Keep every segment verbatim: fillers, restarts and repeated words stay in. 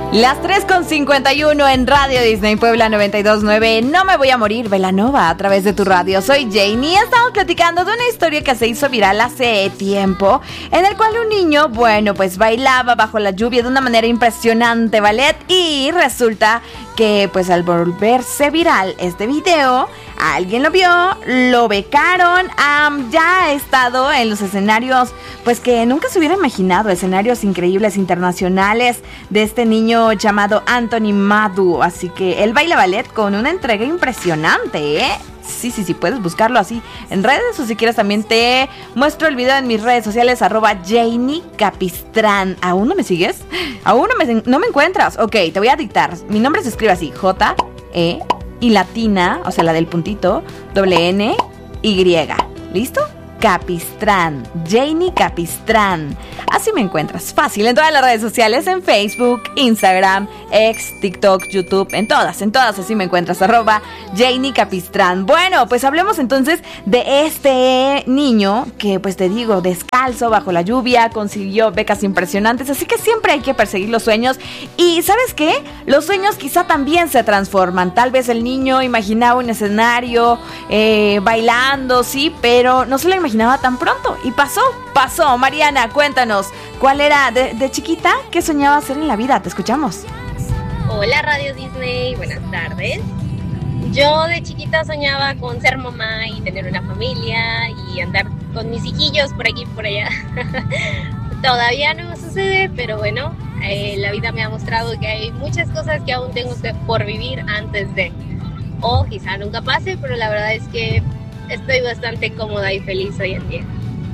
Las tres con cincuenta y uno en Radio Disney Puebla noventa y dos punto nueve. No me voy a morir, Belanova, a través de tu radio. Soy Janie y estamos platicando de una historia que se hizo viral hace tiempo, en el cual un niño, bueno, pues bailaba bajo la lluvia de una manera impresionante, ballet, y resulta que pues al volverse viral este video, alguien lo vio, lo becaron, um, ya ha estado en los escenarios pues que nunca se hubiera imaginado, escenarios increíbles internacionales de este niño llamado Anthony Madu, así que él baila ballet con una entrega impresionante, ¿eh? Sí, sí, sí, puedes buscarlo así en redes o si quieres también te muestro el video en mis redes sociales, arroba Janie Capistrán. ¿Aún no me sigues? ¿Aún no me, no me encuentras? Ok, te voy a dictar. Mi nombre se escribe así, J, E, y latina, o sea, la del puntito, doble N, Y. ¿Listo? Capistrán, Janie Capistrán. Así me encuentras fácil en todas las redes sociales, en Facebook, Instagram, X, TikTok, YouTube, en todas, en todas así me encuentras, arroba Janie Capistrán. Bueno, pues hablemos entonces de este niño que, pues te digo, descalzo, bajo la lluvia, consiguió becas impresionantes, así que siempre hay que perseguir los sueños. Y ¿sabes qué? Los sueños quizá también se transforman. Tal vez el niño imaginaba un escenario eh, bailando, sí, pero no se lo imaginaba imaginaba tan pronto y pasó, pasó. Mariana, cuéntanos, ¿cuál era de, de chiquita? ¿Qué soñaba hacer en la vida? Te escuchamos. Hola Radio Disney, buenas tardes. Yo de chiquita soñaba con ser mamá y tener una familia y andar con mis hijillos por aquí y por allá. Todavía no sucede, pero bueno, eh, la vida me ha mostrado que hay muchas cosas que aún tengo que por vivir antes de, o quizá nunca pase, pero la verdad es que estoy bastante cómoda y feliz hoy en día.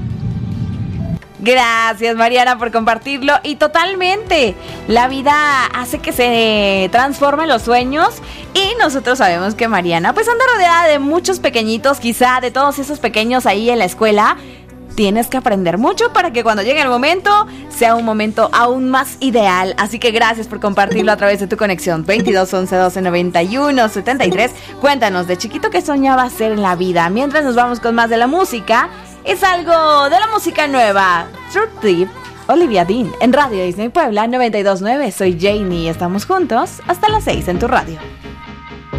Gracias, Mariana, por compartirlo. Y totalmente, la vida hace que se transformen los sueños. Y nosotros sabemos que Mariana pues anda rodeada de muchos pequeñitos, quizá de todos esos pequeños ahí en la escuela. Tienes que aprender mucho para que cuando llegue el momento sea un momento aún más ideal. Así que gracias por compartirlo a través de tu conexión. veintidós, once, doce, noventa y uno, setenta y tres. Cuéntanos de chiquito qué soñaba hacer en la vida. Mientras nos vamos con más de la música, es algo de la música nueva. Truth Tip, Olivia Dean, en Radio Disney Puebla noventa y dos punto nueve. Soy Janie y estamos juntos hasta las seis en tu radio.